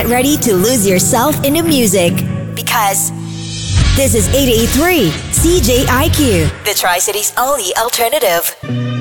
get ready to lose yourself in the music. Because this is 883 CJIQ, the Tri-City's only alternative.